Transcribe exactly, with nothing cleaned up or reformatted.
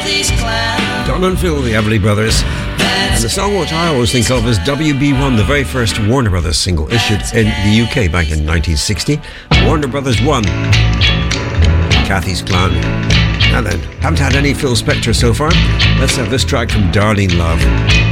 Don and Phil, the Everly Brothers. And the song which I always think of is W B one, the very first Warner Brothers single issued in the U K back in nineteen sixty. Warner Brothers one, Cathy's Clan. Now then, haven't had any Phil Spector so far. Let's have this track from Darlene Love.